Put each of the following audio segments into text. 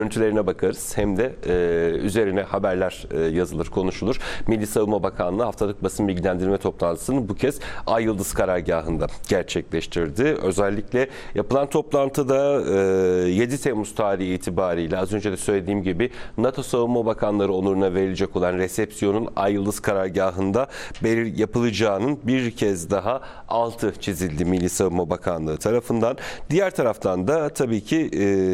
Görüntülerine bakarız hem de üzerine haberler yazılır, konuşulur. Milli Savunma Bakanlığı haftalık basın bilgilendirme toplantısını bu kez Ay Yıldız Karargahı'nda gerçekleştirdi. Özellikle yapılan toplantıda 7 Temmuz tarihi itibariyle az önce de söylediğim gibi NATO Savunma Bakanları onuruna verilecek olan resepsiyonun Ay Yıldız Karargahı'nda yapılacağının bir kez daha altı çizildi Milli Savunma Bakanlığı tarafından. Diğer taraftan da tabii ki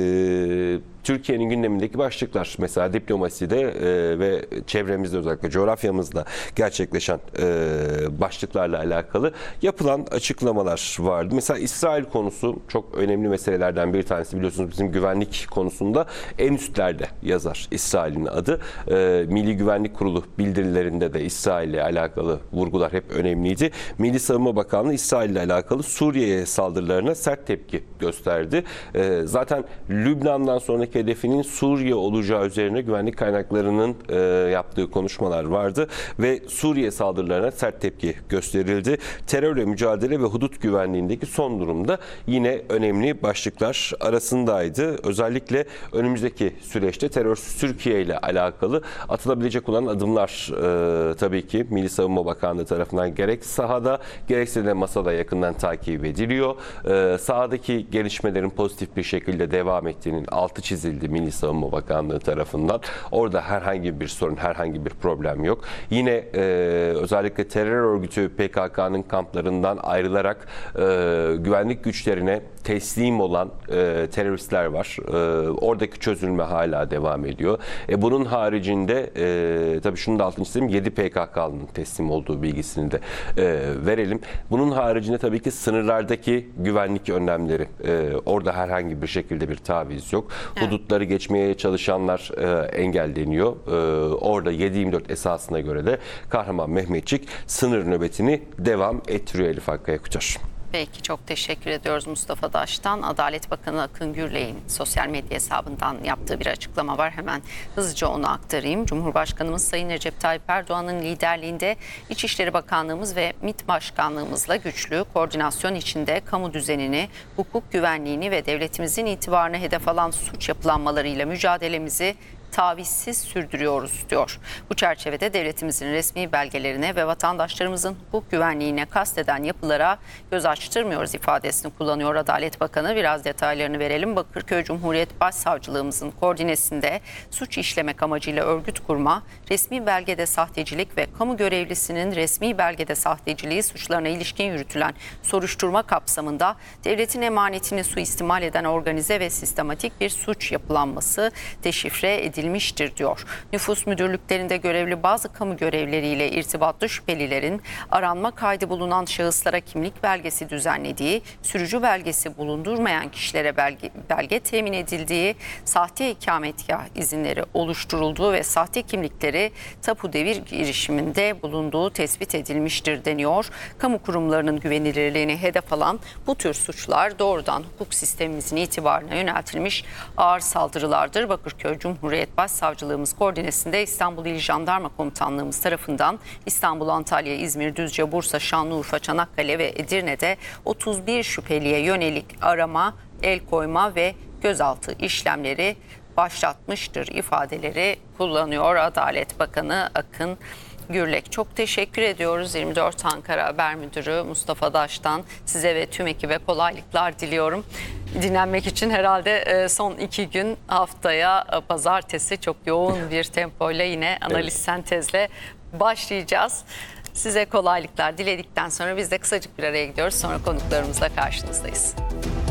Türkiye'nin gündemindeki başlıklar, mesela diplomaside ve çevremizde, özellikle coğrafyamızda gerçekleşen başlıklarla alakalı yapılan açıklamalar vardı. Mesela İsrail konusu çok önemli meselelerden bir tanesi, biliyorsunuz bizim güvenlik konusunda en üstlerde yazar İsrail'in adı. Milli Güvenlik Kurulu bildirilerinde de İsrail ile alakalı vurgular hep önemliydi. Milli Savunma Bakanlığı İsrail ile alakalı Suriye'ye saldırılarına sert tepki gösterdi. Zaten Lübnan'dan sonraki hedefinin Suriye olacağı üzerine güvenlik kaynaklarının yaptığı konuşmalar vardı ve Suriye saldırılarına sert tepki gösterildi. Terörle mücadele ve hudut güvenliğindeki son durumda yine önemli başlıklar arasındaydı. Özellikle önümüzdeki süreçte terörsüz Türkiye ile alakalı atılabilecek olan adımlar tabii ki Milli Savunma Bakanlığı tarafından gerek sahada gerekse de masada yakından takip ediliyor. Sahadaki gelişmelerin pozitif bir şekilde devam ettiğinin altı çizildi Milli Savunma Bakanlığı tarafından. Orada herhangi bir sorun, herhangi bir problem yok. Yine özellikle terör örgütü PKK'nın kamplarından ayrılarak güvenlik güçlerine teslim olan teröristler var. Oradaki çözülme hala devam ediyor. Bunun haricinde tabii şunu da altını çizeyim, 7 PKK'nın teslim olduğu bilgisini de verelim. Bunun haricinde tabii ki sınırlardaki güvenlik önlemleri, orada herhangi bir şekilde bir taviz yok. Evet. Hudutları geçmeye çalışanlar engelleniyor. Orada 7/24 esasına göre de Kahraman Mehmetçik sınır nöbetini devam ettiriyor Elif Hakkaya Kucar. Peki, çok teşekkür ediyoruz Mustafa Daş'tan. Adalet Bakanı Akın Gürley'in sosyal medya hesabından yaptığı bir açıklama var. Hemen hızlıca onu aktarayım. Cumhurbaşkanımız Sayın Recep Tayyip Erdoğan'ın liderliğinde İçişleri Bakanlığımız ve MİT Başkanlığımızla güçlü koordinasyon içinde kamu düzenini, hukuk güvenliğini ve devletimizin itibarını hedef alan suç yapılanmalarıyla mücadelemizi tavizsiz sürdürüyoruz diyor. Bu çerçevede devletimizin resmi belgelerine ve vatandaşlarımızın hukuk güvenliğine kasteden yapılara göz açtırmıyoruz ifadesini kullanıyor Adalet Bakanı. Biraz detaylarını verelim. Bakırköy Cumhuriyet Başsavcılığımızın koordinesinde suç işlemek amacıyla örgüt kurma, resmi belgede sahtecilik ve kamu görevlisinin resmi belgede sahteciliği suçlarına ilişkin yürütülen soruşturma kapsamında devletin emanetini suistimal eden organize ve sistematik bir suç yapılanması teşifre edilmiştir diyor. Nüfus müdürlüklerinde görevli bazı kamu görevlileriyle irtibatlı şüphelilerin aranma kaydı bulunan şahıslara kimlik belgesi düzenlediği, sürücü belgesi bulundurmayan kişilere belge temin edildiği, sahte ikametgah izinleri oluşturulduğu ve sahte kimlikleri tapu devir girişiminde bulunduğu tespit edilmiştir deniyor. Kamu kurumlarının güvenilirliğini hedef alan bu tür suçlar doğrudan hukuk sistemimizin itibarına yöneltilmiş ağır saldırılardır. Bakırköy Cumhuriyet Başsavcılığımız koordinesinde İstanbul İl Jandarma Komutanlığımız tarafından İstanbul, Antalya, İzmir, Düzce, Bursa, Şanlıurfa, Çanakkale ve Edirne'de 31 şüpheliye yönelik arama, el koyma ve gözaltı işlemleri başlatmıştır ifadeleri kullanıyor Adalet Bakanı Akın Gürlek. Çok teşekkür ediyoruz 24 Ankara Haber Müdürü Mustafa Daş'tan. Size ve tüm ekibe kolaylıklar diliyorum. Dinlenmek için herhalde son 2 gün, haftaya pazartesi çok yoğun bir tempoyla yine analiz sentezle başlayacağız. Size kolaylıklar diledikten sonra biz de kısacık bir araya gidiyoruz. Sonra konuklarımızla karşınızdayız.